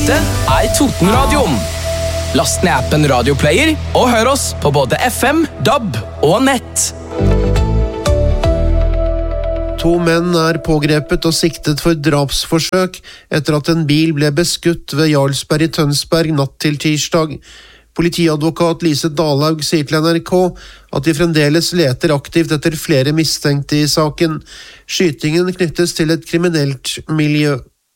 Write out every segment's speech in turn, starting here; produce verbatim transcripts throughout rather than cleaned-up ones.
Dette er Totenradioen. Last ned appen Radioplayer og hør oss på både F M, D A B og nett. To menn er pågrepet og siktet for drapsforsøk etter at en bil ble beskutt ved Jarlsberg i Tønsberg natt til tirsdag. Politiadvokat Lise Dalhaug sier til N R K at de fremdeles leter aktivt etter flere mistenkte i saken. Skytingen knyttes til et kriminelt miljø.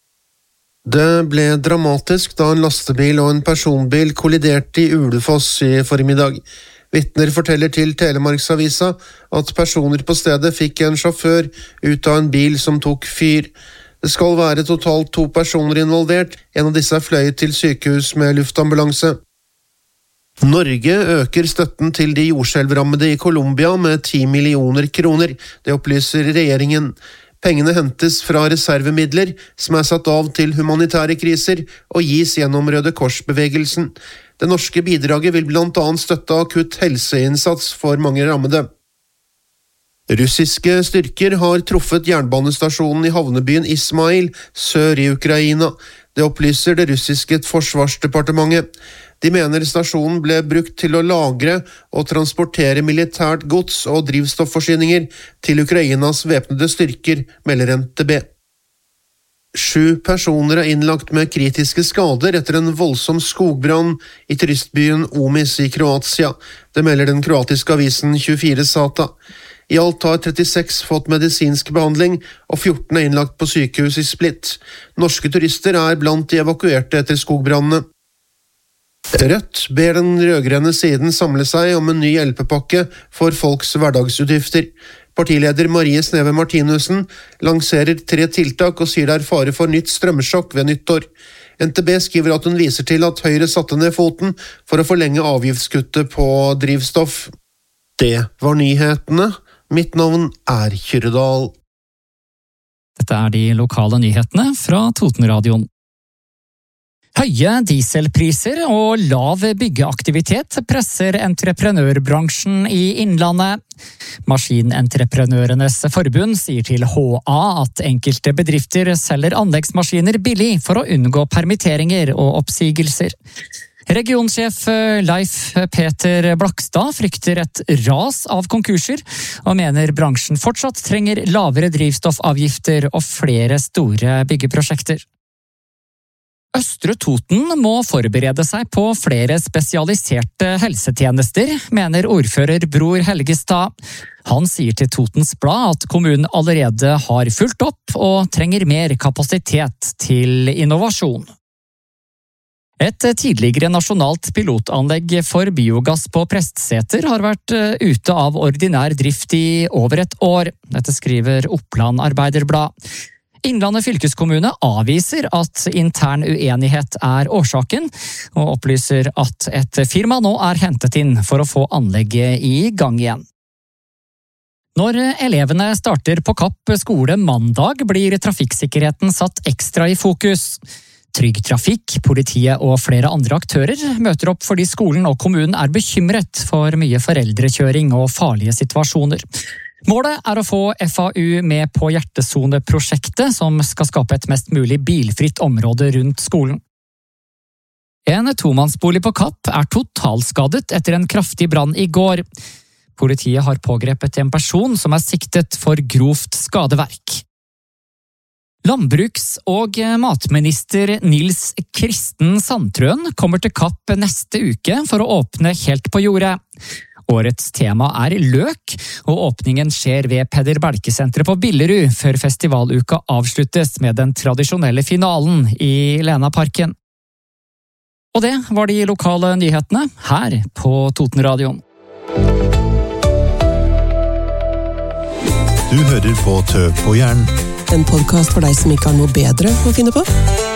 Det ble dramatisk da en lastebil og en personbil kolliderte i Ulefoss i formiddag. Vitner forteller til Telemarksavisa at personer på stedet fikk en sjåfør ut av en bil som tok fyr. Det skal være totalt to personer involvert, en av disse er fløyet til sykehus med luftambulanse. Norge øker støtten til de jordskjelvrammede i Colombia med ti millioner kroner, det opplyser regjeringen. Pengene hentes fra reservemidler som er satt av til humanitære kriser og gis gjennom Røde Kors-bevegelsen. Det norske bidraget vil blant annet støtte akutt helseinnsats for mange rammede. Russiske styrker har truffet jernbanestasjonen i havnebyen Ismail, sør i Ukraina. Det opplyser det russiske forsvarsdepartementet. De mener stasjonen ble brukt til å lagre og transportere militært gods og drivstoffforsyninger til Ukrainas væpnede styrker, melder N T B. Sju personer er innlagt med kritiske skader etter en voldsom skogbrann i turistbyen Omis i Kroatia. Det melder den kroatiske avisen tjuefire Sata. I alt har trettiseks fått medisinsk behandling, og fjorten er innlagt på sykehus i Split. Norske turister er blant de evakuerte etter skogbrannene. Rødt ber den rødgrønne siden samle seg om en ny hjelpepakke for folks hverdagsutgifter. Partileder Marie Sneve Martinussen lanserer tre tiltak og sier det er fare for nytt strømsjokk ved nyttår. N T B skriver at hun viser til at Høyre satte ned foten for å forlenge avgiftskuttet på drivstoff. Det var nyhetene. Mitt navn er Kyrredal. Dette er de lokale nyhetene fra Totenradioen. Høye dieselpriser og lav byggeaktivitet presser entreprenørbransjen i Innlandet. Maskinentreprenørenes forbund sier til H A at enkelte bedrifter selger anleggsmaskiner billig for å unngå permitteringer og oppsigelser. Regionsjef Leif Peter Blakstad frykter et ras av konkurser, og mener bransjen fortsatt trenger lavere drivstoffavgifter og flere store byggeprosjekter. Østre Toten må forberede seg på flere spesialiserte helsetjenester, mener ordfører Bror Helgestad. Han sier til Totens Blad at kommunen allerede har fulgt opp og trenger mer kapasitet til innovasjon. Et tidligere nasjonalt pilotanlegg for biogass på Prestseter har vært ute av ordinær drift i over et år. Dette skriver Oppland Arbeiderblad. Innlandet fylkeskommune avviser at intern uenighet er årsaken, og opplyser at et firma nå er hentet inn for å få anlegget i gang igjen. Når elevene starter på Kapp skole mandag, blir trafikksikkerheten satt ekstra i fokus. Trygg Trafikk, politiet og flere andre aktører møter opp fordi skolen og kommunen er bekymret for mye foreldrekjøring og farlige situasjoner. Målet er å få F A U med på Hjertesone-prosjektet, som skal skape et mest mulig bilfritt område rundt skolen. En tomannsbolig på Kapp er totalskadet etter en kraftig brann i går. Politiet har pågrepet en person som er siktet for grovt skadeverk. Landbruks- og matminister Nils Kristen Sandtrøen kommer til Kapp neste uke for å åpne Helt på jordet. Årets tema er løk, og åpningen skjer ved Peder Belke-senteret på Billerud, før festivaluka avsluttes med den tradisjonelle finalen i Lenaparken. Og det var de lokale nyhetene her på Totenradioen. Du hører på Tø på Jern. En podcast for deg som ikke har noe bedre å finne på.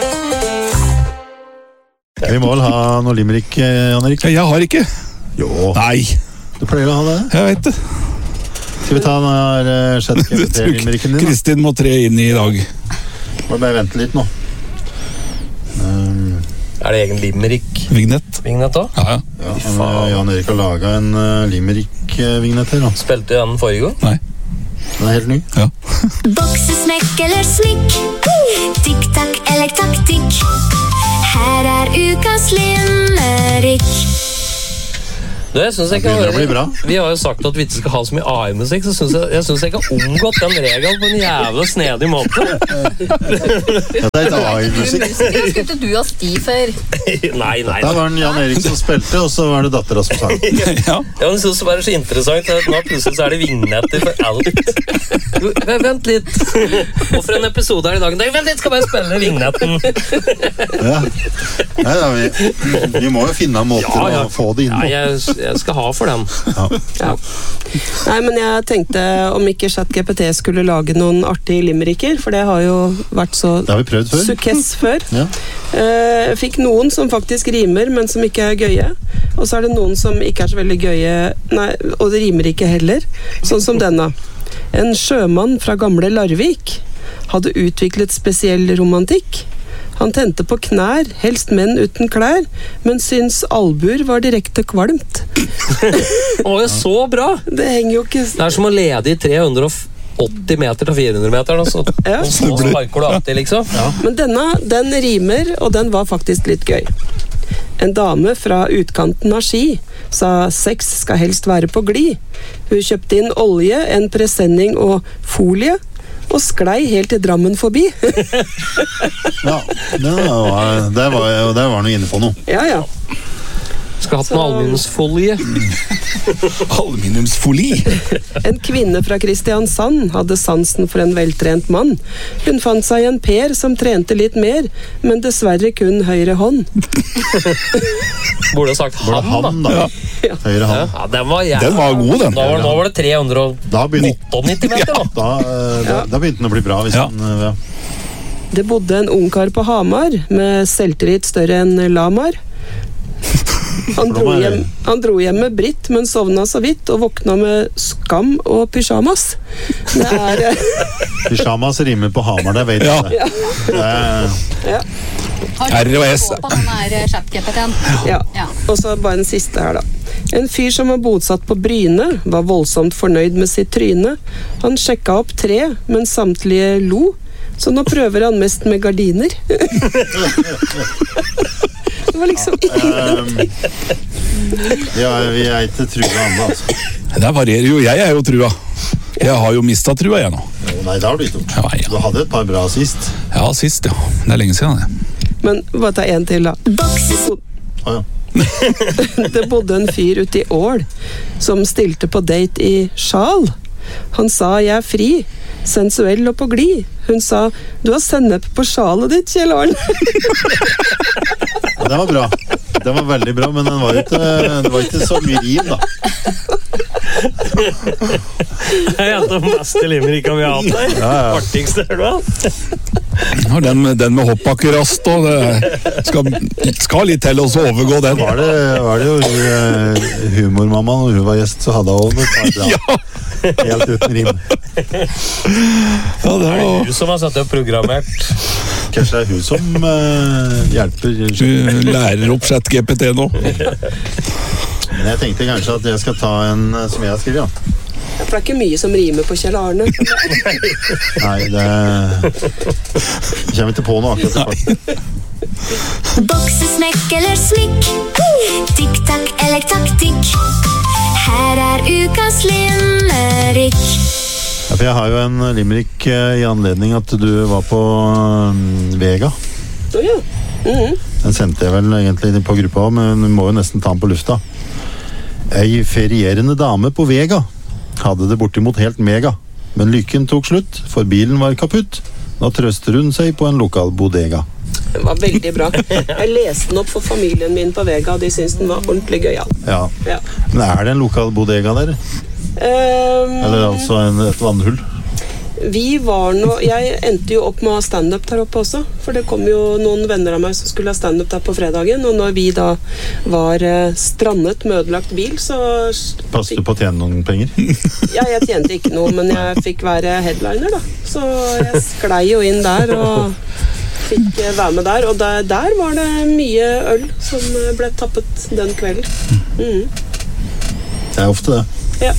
Vi må vel ha noe limerick, Jan Erik? Jeg har ikke. Jo. Nei. Du pleier å ha det? Jeg vet det. Skal vi ta den sjette limericken din? Kristin må tre inn i dag. Må bare vente litt nå. Um, er det egen limerick? Vignett. Vignett da? Ja, ja. ja Jan Erik har laget en uh, limerick-vignett her da. Spilte jeg den forrige gang? Nei. Den er helt ny. Ja. Boksesmekk eller slikk, tikk-takk eller taktikk. Her er ukas limerick. Du, jeg synes jeg Det begynner å bli bra. Vi har jo sagt at vi ikke skal ha så mye A I-musikk, så synes jeg, jeg synes jeg ikke har omgått den regelen på en jævla snedig måte. Ja, det er ikke A I-musikk. Spilte du av Sti før? Nei, nei. Da var det Jan Erik som spilte, og så var det datteren som sang. Ja, men jeg synes det var så interessant at nå plutselig så er det vignetter for alt. Jo, vent litt. Og for en episode her i dag, vent litt, skal bare spille vignetten. Ja. Nei, da, vi, vi må jo finne måter Ja, ja. å få det inn på. Ja, jeg, jeg skal ha for den. Ja. Ja. Nei, men jeg tenkte om ikke ChatGPT skulle lage noen artige limericker, for det har jo vært så Det har vi prøvd før. sukkess før. Ja. Eh, Jeg fikk noen som faktisk rimer, men som ikke er gøye. Og så er det noen som ikke er så veldig gøye, nei, og det rimer ikke heller. Sånn som denne. En sjømann fra gamle Larvik hadde utviklet spesiell romantikk. Han tente på knær, helst menn uten klær, men syns albuer var direkte kvalmt. Å, ja, så bra! Det henger jo ikke... Det er som å lede i tre hundre åtti meter til fire hundre meter, og så, Ja. og så sparker du alltid, liksom. Ja. Men denne, den rimer, og den var faktisk litt gøy. En dame fra utkanten av Ski sa sex skal helst være på glid. Hun kjøpte inn olje, en presenning og folie, og sklei helt til Drammen forbi. Ja, det var, det var, det var noe inne på noe. Ja, ja. Skal ha hatt noe aluminiumsfolie. Aluminiumsfolie? En kvinne fra Kristiansand hadde sansen for en veltrent mann. Hun fant seg en Per som trente litt mer, men dessverre kun høyre hånd. Burde ha sagt Burde han, han, da. da. Ja. Høyre Ja, hand. ja, den var jævla. Den var god, den. Da var, nå var det tre hundre Da begynte, nittiåtte meter, da. da, eh, da, da begynte den å bli bra. Hvis Ja. den, eh, ja. Det bodde en ungkar på Hamar med selvtillit større enn Lamar. Han For da dro, må jeg- hjem, han dro hjem med Britt, men sovna så vidt og våkna med skam og pyjamas. Det er eh, Pyjamas rimer på Hamar, det vet Ja. jeg. Det er, ja, R og S. På den her chat-G P T-en. ja. Ja. Og så bare den siste her, da. En fyr som var bosatt på Bryne, var voldsomt fornøyd med sitt tryne. Han sjekka opp tre, men samtlige lo. Så nå prøver han mest med gardiner. Det var liksom um, vi, er, vi er ikke trua ennå, altså. Det varierer jo. Jeg er jo trua. Jeg har jo mistet trua, jeg nå. Jo, Nei, det har du ikke gjort. Ja, ja. Du hadde et par bra sist. Ja, sist, ja. Det er lenge siden, det. Men bare ta en til, da. Å, ja. Det bodde en fyr ute i Ål som stilte på date i sjal. Han sa 'jeg er fri', sensuell og på glid. Hun sa 'du har sennep på sjalet ditt, Kjell Arne'. Det var bra. Den var veldig bra, men den var ikke, det var ikke så mye rim, da. Det er en av de beste limerikene vi har hatt her. Ja, ja. Artigste, er du vel? Og den, med- den med hoppakkerast og det skal, skal litt til å så overgå den. Var det, var det jo eh, humormamma når hun var gjest, så hadde hun et par bra. Ja, Helt uten rim. ja, det Det er var du som har satt opp programmert. Kanskje det er hun som eh, hjelper. Du lærer opp chat-G P T nå. Men jeg tenkte kanskje at jeg skal ta en eh, som jeg har skrevet, ja. For det er ikke mye som rimer på Kjell Arne. Nei, det jeg kommer ikke på noe akkurat i farten. Boksesmekk eller smikk, tikk-takk eller taktikk. Her er ukas limerick. Ja, for jeg har jo en limerick eh, i anledning at du var på eh, Vega. Å ja. Mhm. Den sendte jeg vel egentlig på gruppa også, men vi må jo nesten ta den på lufta. Ei ferierende dame på Vega hadde det bortimot helt mega, men lykken tok slutt, for bilen var kaputt. Nå trøster hun seg på en lokal bodega. Den var veldig bra. Jeg leste den opp for familien min på Vega, og de syntes den var ordentlig gøyal. Ja. Ja. Men er det en lokal bodega der? Um, Eller altså en, et vannhull? Vi var nå Jeg endte jo opp med å ha stand-up der oppe også, for det kom jo noen venner av meg som skulle ha stand-up der på fredagen, og når vi da var eh, strandet med ødelagt bil, så Passet du på å tjene noen penger? Ja, jeg tjente ikke noe, men jeg fikk være headliner, da. Så jeg sklei jo inn der og fikk eh, være med der, og der, der var det mye øl som eh, ble tappet den kvelden. Mhm. Det er ofte det. Ja.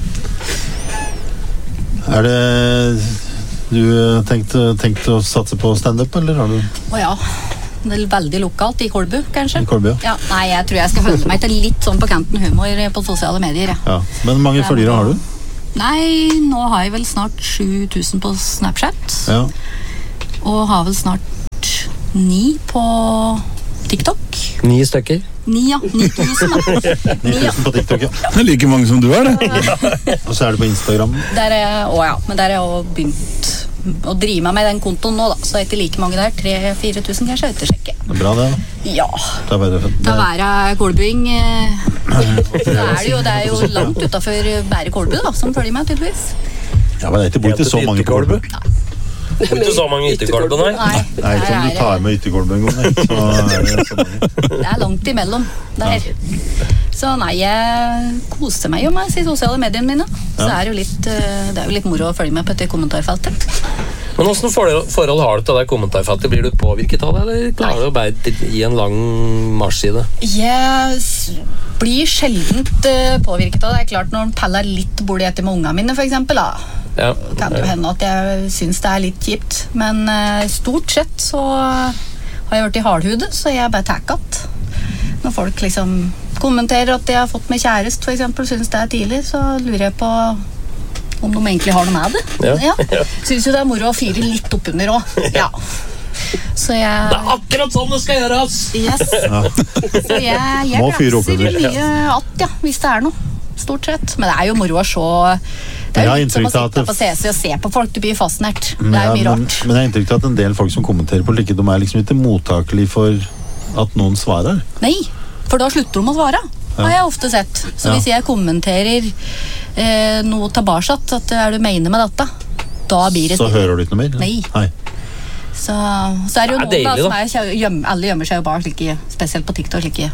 Er det du tenkt, tenkt å satse på stand-up, eller har du Å ja. Det er veldig lokalt i Kolbu, kanskje. I Kolbu, ja. Ja, nei, jeg tror jeg skal holde meg til litt sånn på kanten humor på sosiale medier. Ja. Ja. Men mange følgere har du? Nei, nå har jeg vel snart sju tusen på Snapchat. Ja. Og har vel snart ni på TikTok. Ni stykker. Ni, ja. Ni tusen, da. ni tusen på TikTok, ja. Det er like mange som du er, det. Og så er det på Instagram. Der er, å ja, men der er jeg også begynt å drive meg med den kontoen nå, da. Så er det ikke like mange der. tre-fire tusen kanskje, etter sjekke. Det er bra, det, da. Ja. Det er bare, Da være kolbuing. eh, Det er det jo, det er jo langt utenfor Bære Kolbu, da, som følger meg, tydeligvis. Ja, men det er ikke bort til så mange Kolbu. Det er ikke så mange ytterkolber, nei. Nei, Nei, ikke om du tar med ytterkolbu en gang, nei. Så er det så mange. det er langt imellom der. Så nei, jeg koser meg jo med de sosiale mediene mine. Så Ja. er det jo litt, eh, det er jo litt moro å følge med på etter kommentarfeltet. Men hvordan forhold, forhold har du til det kommentarfeltet? Blir du påvirket av det, eller klarer du å bare gi en lang marsj i det? Jeg s- blir sjeldent eh, påvirket av det. Det er klart når en peller litt bordet etter med ungene mine, for eksempel, da. Ja. Kan det jo hende at jeg synes det er litt kjipt. Men eh, stort sett så har jeg vært i hardhudet, så jeg bare takker at når folk liksom kommenterer at jeg har fått meg kjærest, for eksempel, synes det er tidlig, så lurer jeg på om de egentlig har noe med det. Ja. Synes jo det er moro å fyre litt opp under også. Ja. Så jeg... Det er akkurat sånn det skal gjøres! Yes. Så jeg, jeg Må fyre opp glasser under. mye att, ja, hvis det er noe. Stort sett. Men det er jo moro å se. Det er Jeg har jo litt som å inntrykk av at sitte det- på C C og se på folk. Du blir fascinert. Det er Ja, jo mye men, rart. men jeg har inntrykk av at en del folk som kommenterer på like, de er liksom ikke mottakelig for at noen svarer. Nei, for da slutter de å svare. Ja. Har jeg ofte sett. Så Ja. hvis jeg kommenterer eh, noe tilbake, at er du mener med dette, da blir det Så hører du ikke noe mer? Nei. Nei. Så, så er det jo Det er noen deilig, da, som da. er, kjø- gjem, alle gjemmer seg jo bak slike, spesielt på TikTok, slike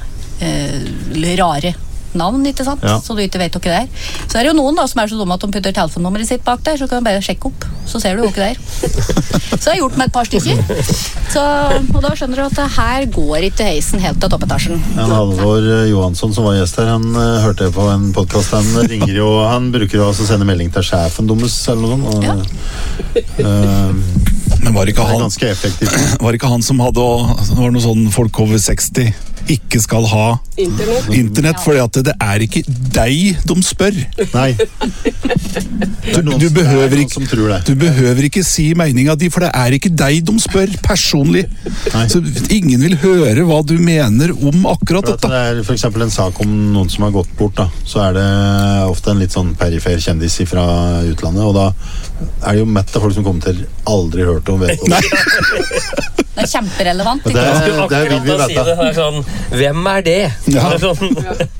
eh, rare navn, ikke sant? Ja. Så du ikke vet hva det er. Så er det jo noen da som er så dumme at de putter telefonnummeret sitt bak der, så kan du bare sjekke opp, så ser du hva det er. Så jeg har gjort med et par stykker. Så, og da skjønner du at det her går ikke heisen helt til toppetasjen. En Halvor eh, Johansson som var gjest her, han eh, hørte jeg på en podcast, han ringer jo, han bruker jo også å sende melding til sjefen dummes eller noe sånt. Og, Ja. eh, Men var ikke det er han, ganske effektivt. var ikke han som hadde å- det var noe sånn folk over seksti ikke skal ha Internett. internett, fordi at det er ikke deg de spør. Nei. Det er noen, Du det er behøver noen ikke- som tror det. Du behøver ikke si meninga di, for det er ikke deg de spør personlig. Nei. Så ingen vil høre hva du mener om akkurat For at dette. det er for eksempel en sak om noen som har gått bort, da, så er det ofte en litt sånn perifer kjendis fra utlandet, og da er det jo mett av folk som kommenterer aldri hørt om vet om. Nei. Det er kjemperelevant. Og ikke det- sant? Jeg skulle det vil vi akkurat da si vite. det. Det er sånn, hvem er det? Ja. Det er sånn,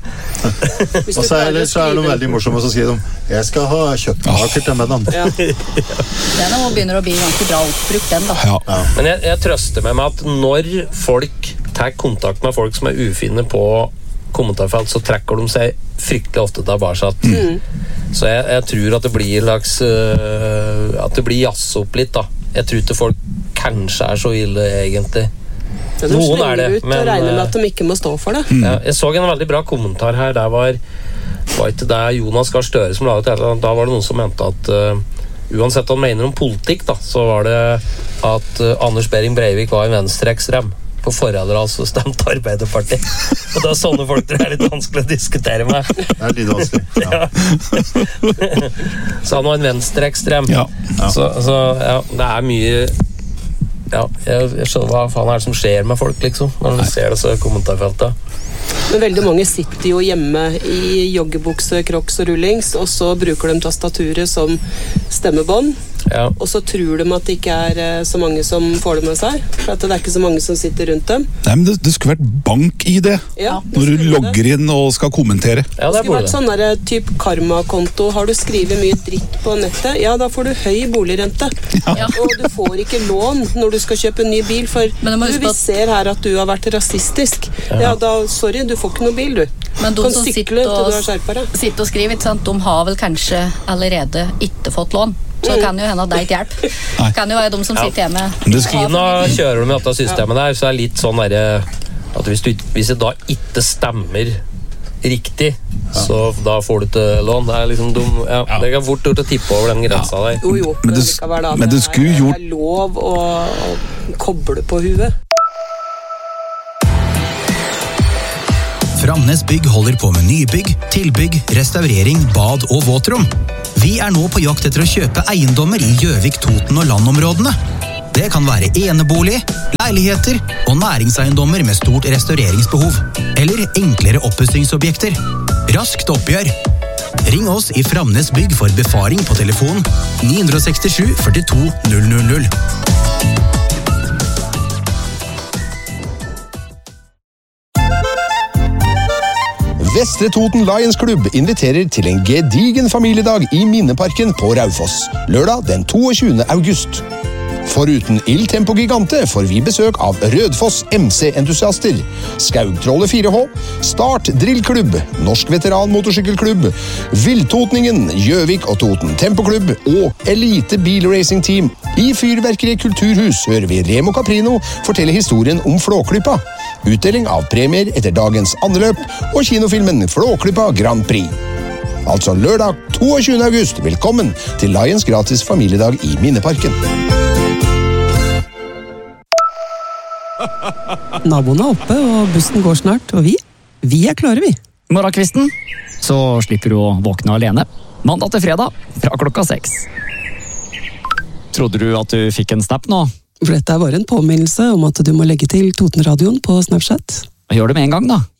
Hvis Og du så er, klarer å så er det noe skrive- veldig morsomt å skrive om jeg skal ha kjøttkaker til middagen. Ja. Den er nå begynner å bli ganske bra oppbrukt, den da. Ja. men jeg, jeg trøster meg med at når folk tar kontakt med folk som er ufine på kommentarfelt, så trekker de seg fryktelig ofte tilbake. Mm. Så jeg, jeg tror at det blir en slags øh, at det blir jazz opp litt, da. Jeg tror ikke folk kanskje er så ille, egentlig. Ja, de Noen er slenger det, ut men, og regner med eh, at de ikke må stå for det. Ja, jeg så en veldig bra kommentar her. Der var, var ikke det Jonas Gahr Støre som la ut det. Da var det noen som mente at uh, uansett hva han mener om politikk, da, så var det at uh, Anders Behring Breivik var en venstreekstrem. På forræder altså stemt Arbeiderpartiet. Og det er sånne folk det er litt vanskelig å diskutere med. Det er litt vanskelig. Ja. Så han var en venstreekstrem. Ja. Så, så ja, det er mye Ja, jeg, jeg skjønner hva faen er det som skjer med folk, liksom, når du ser det så i kommentarfeltet. Men veldig mange sitter jo hjemme i joggebukse, crocs og rullings, og så bruker de tastaturet som stemmebånd. Ja. Og så tror de at det ikke er eh, så mange som får det med seg. For at det er ikke så mange som sitter rundt dem. Nei, men det, det skulle vært bank i det, Ja, det når du skulle det. logger inn og skal kommentere. Ja, Det det skulle burde vært det. sånn der, typ karmakonto. Har du skrevet mye dritt på nettet, ja, da får du høy boligrente. Ja. Og du får ikke lån når du skal kjøpe en ny bil, for Men du må du, huske vi at- ser her at du har vært rasistisk. Ja, da, sorry, du får ikke noe bil, du. Men de kan som sykle sitter til og- du har skjerpet deg. Sitter og skriver, ikke sant? De har vel kanskje allerede ikke fått lån. Så det kan jo hende at det ikke hjelper. Det kan jo være de som Ja. sitter hjemme. Men det skal- Kina kjører de med dette systemet der, så er det litt sånn derre at hvis, du, hvis det da ikke stemmer riktig, så da får du ikke lån. Det er liksom dum, ja, Ja. det kan fort gjort å tippe over den grensa der. Jo, jo, Men men det- likevel da, men det skulle er, gjort- er lov å, å koble på huet. Framnes Bygg holder på med nybygg, tilbygg, restaurering, bad og våtrom. Vi er nå på jakt etter å kjøpe eiendommer i Gjøvik, Toten og landområdene. Det kan være enebolig, leiligheter og næringseiendommer med stort restaureringsbehov. Eller enklere oppussingsobjekter. Raskt oppgjør. Ring oss i Framnes Bygg for befaring på telefon ni seks sju, fire to null null null. Vestre Toten Lions Club inviterer til en gedigen familiedag i Minneparken på Raufoss, lørdag den toogtyvende august. Foruten Il Tempo Gigante får vi besøk av Rødfoss M C-entusiaster, Skaugtråle fire H, Start Drillklubb, Norsk Veteran Motorsykkelklubb, Vildtotningen, Gjøvik og Toten Tempoklubb og Elite Bilracing Team. I Fyrverkeri Kulturhus hører vi Remo Caprino fortelle historien om Flåklypa, utdeling av premier etter dagens andeløp og kinofilmen Flåklypa Grand Prix. Altså lørdag toogtyvende august, velkommen til Lions gratis familiedag i Minneparken. Naboen er oppe, og bussen går snart, og vi, vi er klare, vi. Morgenkvisten, så slipper du å våkne alene. Mandag til fredag, fra klokka seks. Trodde du at du fikk en snap nå? For dette er bare en påminnelse om at du må legge til Toten-radioen på Snapchat. Gjør det med en gang da.